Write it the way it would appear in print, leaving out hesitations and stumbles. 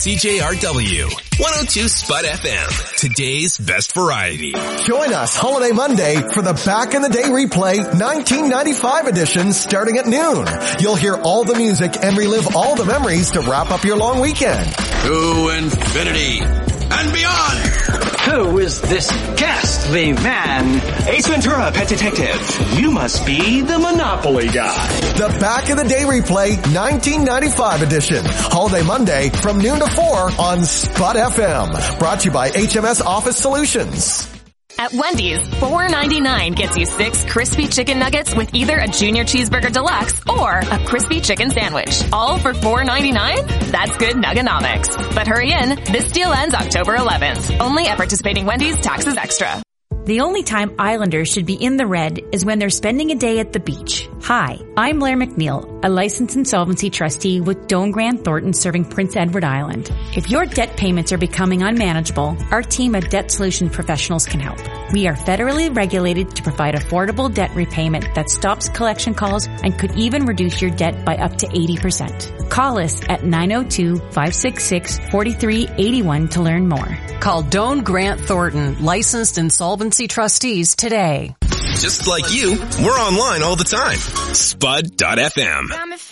CJRW 102 Spud FM, today's best variety. Join us Holiday Monday for the Back in the Day replay 1995 edition starting at noon. You'll hear all the music and relive all the memories to wrap up your long weekend. To infinity and beyond. Who is this ghastly man? Ace Ventura, Pet Detective. You must be the Monopoly guy. The Back in the Day replay 1995 edition. Holiday Monday from noon to 4 on Spud FM. Brought to you by HMS Office Solutions. At Wendy's, $4.99 gets you 6 crispy chicken nuggets with either a Junior Cheeseburger Deluxe or a crispy chicken sandwich. All for $4.99? That's good nugganomics. But hurry in, this deal ends October 11th. Only at participating Wendy's, taxes extra. The only time Islanders should be in the red is when they're spending a day at the beach. Hi, I'm Blair McNeil, a licensed insolvency trustee with Doane Grant Thornton serving Prince Edward Island. If your debt payments are becoming unmanageable, our team of debt solution professionals can help. We are federally regulated to provide affordable debt repayment that stops collection calls and could even reduce your debt by up to 80%. Call us at 902-566-4381 to learn more. Call Doane Grant Thornton, licensed insolvency trustees today. Just like you, we're online all the time. Spud.fm.